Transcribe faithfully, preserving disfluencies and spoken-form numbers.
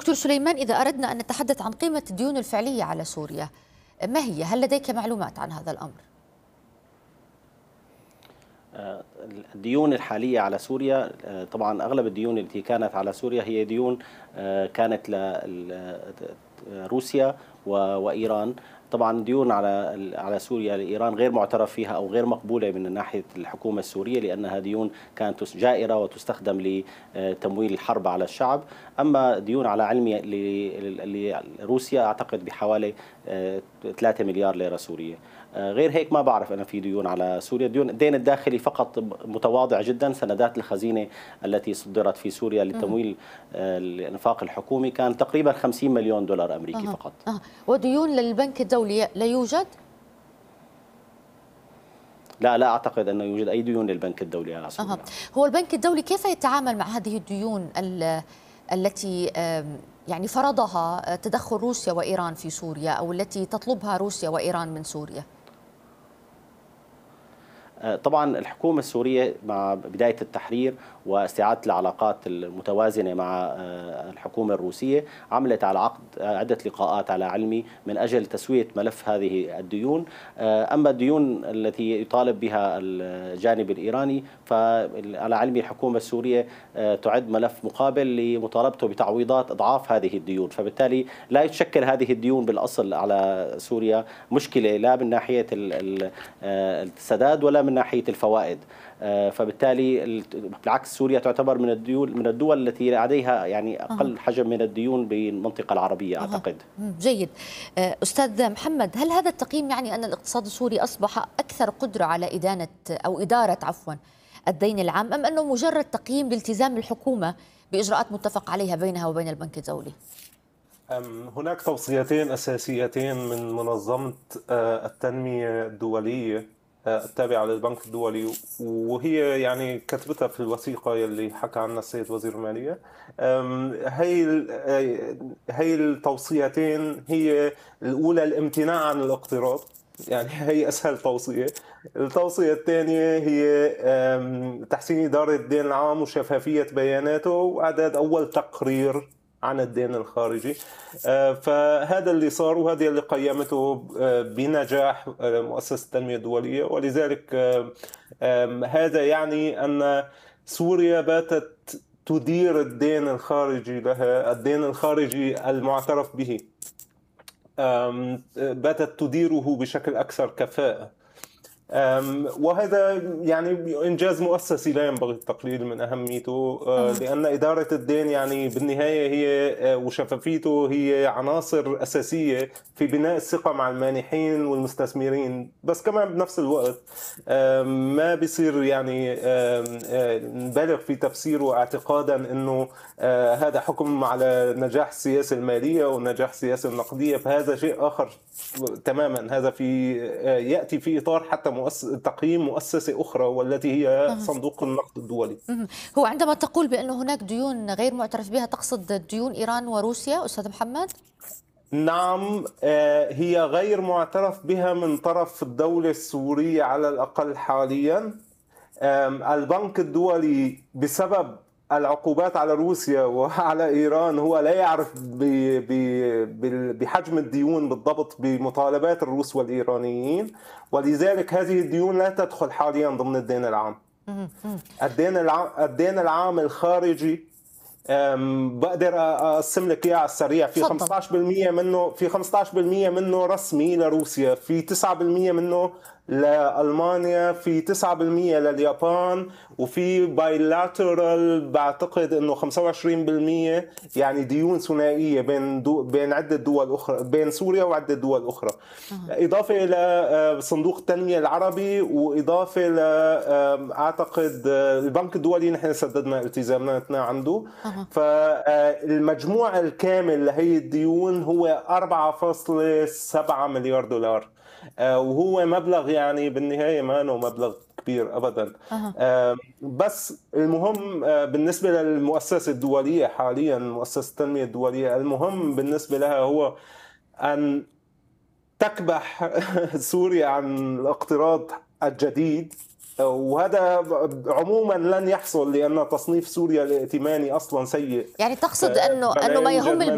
دكتور سليمان، إذا أردنا أن نتحدث عن قيمة الديون الفعلية على سوريا، ما هي؟ هل لديك معلومات عن هذا الأمر؟ الديون الحالية على سوريا، طبعا أغلب الديون التي كانت على سوريا هي ديون كانت لروسيا وإيران. طبعا ديون على على سوريا لإيران غير معترف فيها أو غير مقبولة من ناحية الحكومة السورية، لأنها ديون كانت جائرة وتستخدم لتمويل الحرب على الشعب. أما ديون على علمي لروسيا أعتقد بحوالي ثلاثة مليار ليرة سورية. غير هيك ما بعرف أنا في ديون على سوريا. ديون الدين الداخلي فقط متواضع جدا. سندات الخزينة التي صدرت في سوريا لتمويل الإنفاق الحكومي كان تقريبا خمسين مليون دولار أمريكي أه. فقط. أه. وديون للبنك الدولي لا يوجد؟ لا لا أعتقد أنه يوجد أي ديون للبنك الدولي على سوريا. أه. هو البنك الدولي كيف يتعامل مع هذه الديون التي يعني فرضها تدخل روسيا وإيران في سوريا، أو التي تطلبها روسيا وإيران من سوريا؟ طبعا الحكومة السورية مع بداية التحرير واستعادة العلاقات المتوازنة مع الحكومة الروسية عملت على عقد عدة لقاءات على علمي من أجل تسوية ملف هذه الديون. أما الديون التي يطالب بها الجانب الإيراني فعلى علمي الحكومة السورية تعد ملف مقابل لمطالبته بتعويضات أضعاف هذه الديون، فبالتالي لا يتشكل هذه الديون بالأصل على سوريا مشكلة لا من ناحية السداد ولا من ناحية الفوائد. فبالتالي بالعكس سوريا تعتبر من الدول من الدول التي لديها يعني أقل حجم من الديون بالمنطقة العربية أعتقد. جيد. أستاذ محمد، هل هذا التقييم يعني أن الاقتصاد السوري أصبح أكثر قدرة على إدانة أو إدارة عفوا الدين العام، أم أنه مجرد تقييم لالتزام الحكومة بإجراءات متفق عليها بينها وبين البنك الدولي؟ هناك توصيتين أساسيتين من منظمة التنمية الدولية التابعة للبنك الدولي، وهي يعني كتبتها في الوثيقة اللي حكى عنها السيد وزير المالية. هي هي التوصيتين، هي الأولى الامتناع عن الاقتراض، يعني هي أسهل توصية. التوصية الثانية هي تحسين إدارة الدين العام وشفافية بياناته وإعداد أول تقرير عن الدين الخارجي. فهذا اللي صار وهذا اللي قيمته بنجاح مؤسسة التنمية الدولية، ولذلك هذا يعني أن سوريا باتت تدير الدين الخارجي لها، الدين الخارجي المعترف به باتت تديره بشكل أكثر كفاءة، وهذا يعني إنجاز مؤسسي لا ينبغي التقليل من أهميته، لأن إدارة الدين يعني بالنهاية هي وشفافيته هي عناصر أساسية في بناء الثقة مع المانحين والمستثمرين. بس كمان بنفس الوقت ما بيصير يعني نبالغ في تفسيره اعتقادا أنه هذا حكم على نجاح السياسة المالية ونجاح السياسة النقدية، فهذا شيء آخر تماما. هذا في يأتي في إطار حتى مؤسس تقييم مؤسسة أخرى والتي هي صندوق النقد الدولي. هو عندما تقول بأن هناك ديون غير معترف بها تقصد ديون إيران وروسيا أستاذ محمد؟ نعم، هي غير معترف بها من طرف الدولة السورية على الأقل حاليا. البنك الدولي بسبب العقوبات على روسيا وعلى إيران هو لا يعرف بحجم الديون بالضبط بمطالبات الروس والإيرانيين، ولذلك هذه الديون لا تدخل حاليا ضمن الدين العام. الدين العام الدين العام الخارجي بقدر اقسم لك اياه على السريع. في خمسة عشر بالمئة منه في خمسة عشر بالمئة منه رسمي لروسيا، في تسعة بالمئة منه لألمانيا، في تسعة بالمئة لليابان، وفي بايلاترال بعتقد انه خمسة وعشرين بالمئة يعني ديون ثنائيه بين دو بين عده دول اخرى، بين سوريا وعده دول اخرى، اضافه الى صندوق التنميه العربي، واضافه ل اعتقد البنك الدولي نحن سددنا التزاماتنا عنده. فالمجموع الكامل لهي الديون هو أربعة فاصلة سبعة مليار دولار، وهو مبلغ يعني بالنهاية ما أنه مبلغ كبير أبدا. أه. بس المهم بالنسبة للمؤسسة الدولية حاليا، مؤسسة التنمية الدولية، المهم بالنسبة لها هو أن تكبح سوريا عن الاقتراض الجديد، وهذا عموما لن يحصل لأن تصنيف سوريا الائتماني أصلا سيء. يعني تقصد أنه أنه ما يهم